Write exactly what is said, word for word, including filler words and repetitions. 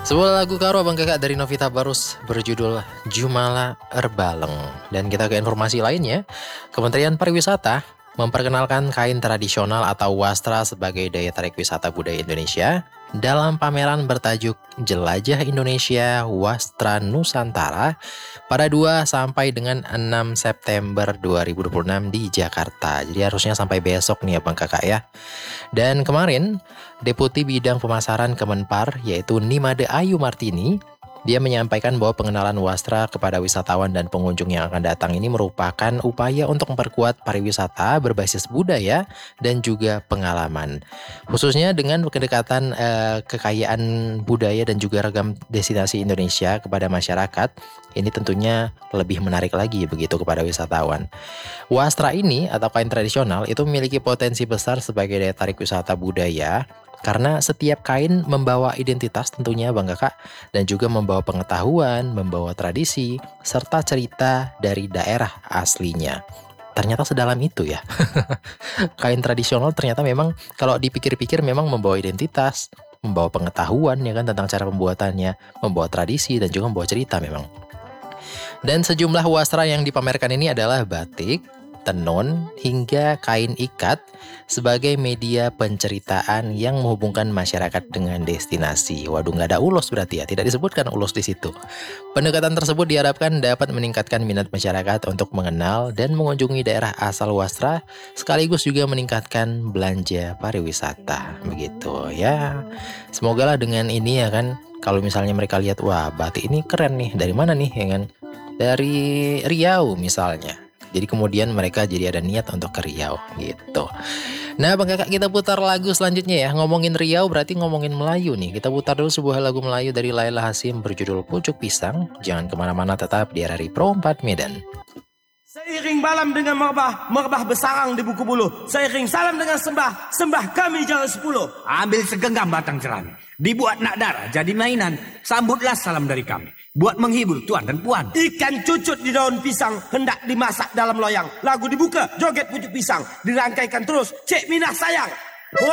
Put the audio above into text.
Sebuah lagu karo Bang Kakak dari Novita Barus berjudul Jumala Erbaleng. Dan kita ke informasi lainnya. Kementerian Pariwisata memperkenalkan kain tradisional atau wastra sebagai daya tarik wisata budaya Indonesia dalam pameran bertajuk Jelajah Indonesia Wastra Nusantara pada dua sampai dengan enam September dua ribu dua puluh enam di Jakarta. Jadi harusnya sampai besok nih ya Bang Kakak ya. Dan kemarin Deputi Bidang Pemasaran Kemenpar yaitu Nimade Ayu Martini, dia menyampaikan bahwa pengenalan wastra kepada wisatawan dan pengunjung yang akan datang ini merupakan upaya untuk memperkuat pariwisata berbasis budaya dan juga pengalaman. Khususnya dengan kedekatan eh, kekayaan budaya dan juga ragam destinasi Indonesia kepada masyarakat, ini tentunya lebih menarik lagi begitu kepada wisatawan. Wastra ini atau kain tradisional itu memiliki potensi besar sebagai daya tarik wisata budaya, karena setiap kain membawa identitas tentunya Bang Kakak, dan juga membawa pengetahuan, membawa tradisi, serta cerita dari daerah aslinya. Ternyata sedalam itu ya. Kain tradisional ternyata memang kalau dipikir-pikir memang membawa identitas, membawa pengetahuan ya kan tentang cara pembuatannya, membawa tradisi dan juga membawa cerita memang. Dan sejumlah wastra yang dipamerkan ini adalah batik, tenun, hingga kain ikat sebagai media penceritaan yang menghubungkan masyarakat dengan destinasi. Waduh, nggak ada ulos berarti ya, tidak disebutkan ulos di situ. Pendekatan tersebut diharapkan dapat meningkatkan minat masyarakat untuk mengenal dan mengunjungi daerah asal wastra, sekaligus juga meningkatkan belanja pariwisata. Begitu ya. Semoga lah dengan ini ya kan, kalau misalnya mereka lihat, wah batik ini keren nih, dari mana nih ya kan? Dari Riau misalnya. Jadi kemudian mereka jadi ada niat untuk ke Riau gitu. Nah Bang Kakak, kita putar lagu selanjutnya ya. Ngomongin Riau berarti ngomongin Melayu nih. Kita putar dulu sebuah lagu Melayu dari Laila Hasim berjudul Pucuk Pisang. Jangan kemana-mana, tetap di R R I Pro empat Medan. Seiring malam dengan merbah, merbah bersarang di buku bulu. Seiring salam dengan sembah, sembah kami jalan sepuluh. Ambil segenggam batang jerami, dibuat nak darah jadi mainan. Sambutlah salam dari kami, buat menghibur tuan dan puan. Ikan cucut di daun pisang hendak dimasak dalam loyang. Lagu dibuka, joget pucuk pisang. Dirangkaikan terus, Cik Minah sayang.